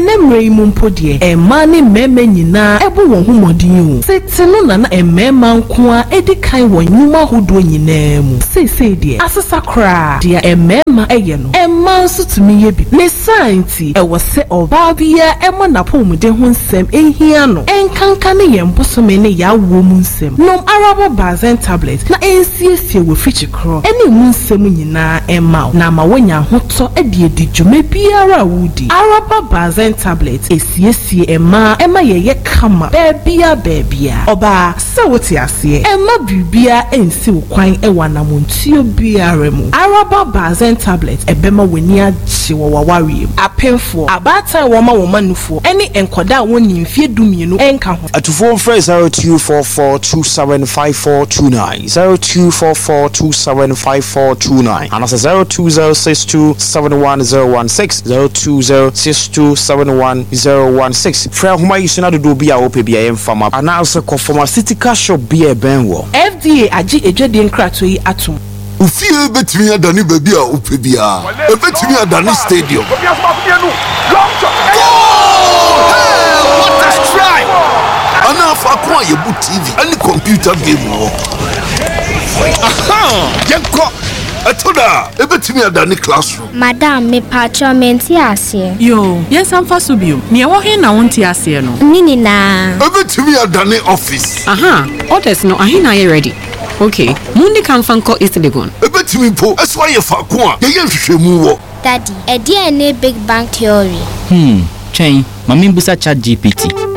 enemre mumpo de emma ne meme nyina ebo won homodin o setino na emma nko a edikan won nyuma hodo nyina mu sei de asesa kra de emma eye no emma nso tumi ye bi ne santi e wo se oba bia emma na pomde ho nsem ehia no enkanka ne yembosome ne ya wo mu nsem nom arabo bazen tablet na ensiesie wo fichikro ene mu nsem nyina emma na ma wonya hoto e de djuma biara wudi arabo bazen tablet esiesie emma ye kama bebia oba se wote ase emma bibia ensi kwan e wanamontio biara mu arabo bazen tablet ebema wani agye wo waware apemfo abata wo ma wo manufo ene enkoda woni mfie dumienu enka ho atufo mfre 0244275429 0244275429 and also 0206271016 0206271016 fra homa yisuna do bia wo pebia yemfama ana also conforma city cash shop bia benwo FDA agi ejwede nkrato yi atom Ufie betimi adani baby a upebia. Ebetimi adani stadium. What a strike! Ana fa kwa yebu TV any computer game wo. Aha! Yenko atoda ebetimi adani classroom. Madam me patcho menti ase. Yo, yes am fa so bio. Ne wo he na wonti ase no. Nini na. Ebetimi adani office. Aha, orders no ahina ye ready. Okay, mundi kan fanko East Legon. Ebetimi po eswa ye fa ko a ye hwehwemu wo. Daddy, e dey na big bang theory. Chain, mami busa chat GPT.